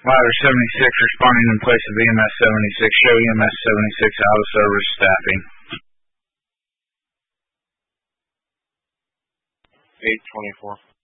Ladder 76 responding in place of EMS 76. Show EMS 76 out of service staffing. 824.